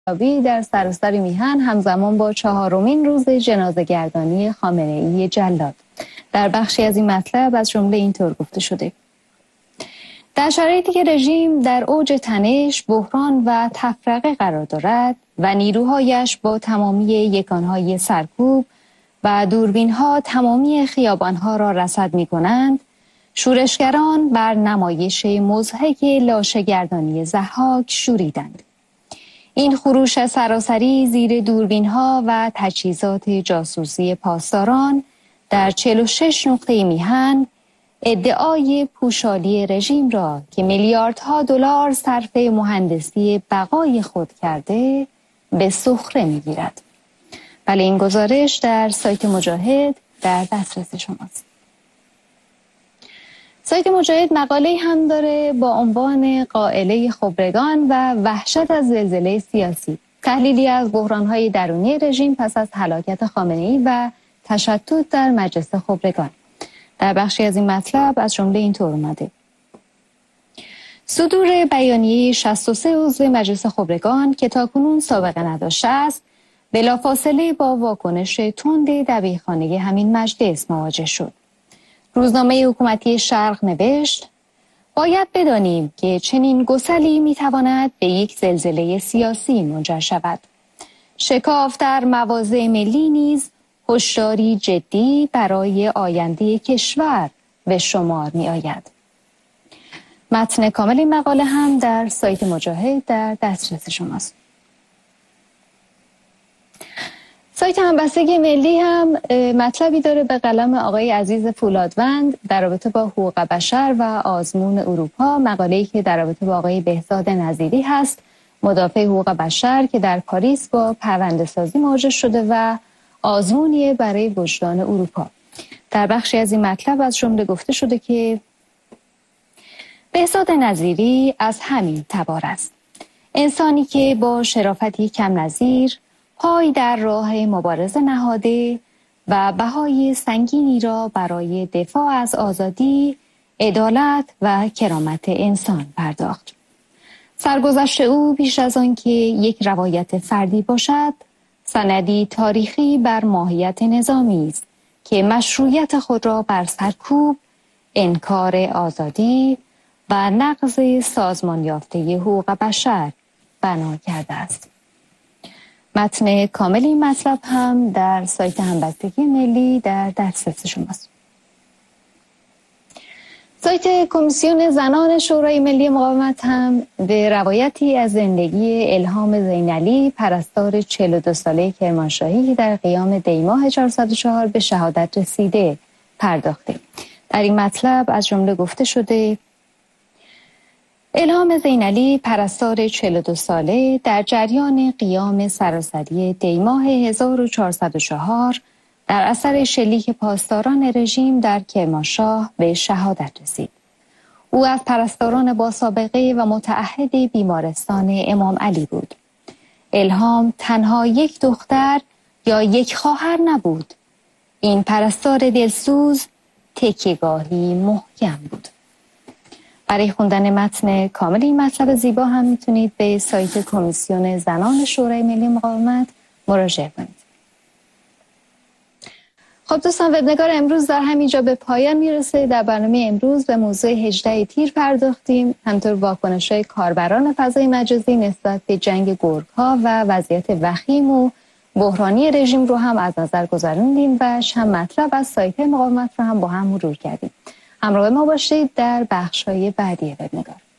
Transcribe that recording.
انقلابی در سراسر میهن همزمان با 4مین روز جنازه‌گردانی خامنه‌ای جلاد. در بخشی از این مطلب از جمله اینطور گفته شده: در شرایطی که رژیم در اوج تنش، بحران و تفرقه قرار دارد و نیروهایش با تمامی یکانهای سرکوب و دوربین‌ها تمامی خیابان‌ها را رصد می‌کنند، شورشگران بر نمایش مضحک لاشه‌گردانی ضحاک شوریدند. این خروش سراسری زیر دوربین‌ها و تجهیزات جاسوسی پاسداران در 46 نقطه میهن ادعای پوشالی رژیم را که میلیاردها دلار صرف مهندسی بقای خود کرده به سخره می‌گیرد. بله، این گزارش در سایت مجاهد در دسترس شماست. سایت مجاهد مقاله هم داره با عنوان قائله خبرگان و وحشت از زلزله سیاسی، تحلیلی از بحران‌های درونی رژیم پس از هلاکت خامنه‌ای و تشتت در مجلس خبرگان. در بخشی از این مطلب از جمله اینطور اومده: صدور بیانیه 63 عضو مجلس خبرگان که تاکنون سابقه نداشته است، بلافاصله با واکنش تند دبیرخانه همین مجلس مواجه شد. روزنامه حکومتی شرق نوشت: باید بدانیم که چنین گسلی میتواند به یک زلزله سیاسی منجر شود. شکاف در مواضع ملی نیز هشداری جدی برای آینده کشور به شمار می آید. متن کامل این مقاله هم در سایت مجاهد در دسترس شماست. سایت همبستگی ملی هم مطلبی داره به قلم آقای عزیز فولادوند در رابطه با حقوق بشر و آزمون اروپا، مقاله‌ای که در رابطه با آقای بهزاد نظیری هست، مدافع حقوق بشر که در پاریس با پرونده‌سازی مواجه شده و آزمونی برای وجدان اروپا. در بخشی از این مطلب از جمله گفته شده که بهزاد نظیری از همین تبار است. انسانی که با شرافتی کم نظیر پای در راه مبارزه نهاده و بهای سنگینی را برای دفاع از آزادی، عدالت و کرامت انسان پرداخت. سرگذشت او پیش از آن که یک روایت فردی باشد، سندی تاریخی بر ماهیت نظامی است که مشروعیت خود را بر سرکوب، انکار آزادی و نقض سازمان یافته حقوق بشر بنا کرده است. متن کامل این مطلب هم در سایت همبستگی ملی در دسترس شماست. سایت کمیسیون زنان شورای ملی مقاومت هم به روایتی از زندگی الهام زینعلی، پرستار 42 ساله کرمانشاهی در قیام دیماه 404 به شهادت رسیده پرداخته. در این مطلب از جمله گفته شده: الهام زینعلی، پرستار 42 ساله، در جریان قیام سراسری دیماه 1404 در اثر شلیک پاسداران رژیم در کرمانشاه به شهادت رسید. او از پرستاران با سابقه و متعهد بیمارستان امام علی بود. الهام تنها یک دختر یا یک خواهر نبود. این پرستار دلسوز تکیه‌گاهی محکم بود. برای خوندن متن کامل این مطلب زیبا هم میتونید به سایت کمیسیون زنان شورای ملی مقاومت مراجعه کنید. خب دوستان، وبنگار امروز در همینجا به پایان میرسه. در برنامه امروز به موضوع 18 تیر پرداختیم، همطور واکنش‌های کاربران فضای مجازی نسبت به جنگ گرگ‌ها و وضعیت وخیم و بحرانی رژیم رو هم از نظر گذروندیم و چند مطلب از سایت مقاومت رو هم با هم مرور کردیم. همراه ما باشید در بخش‌های بعدی وبنگار.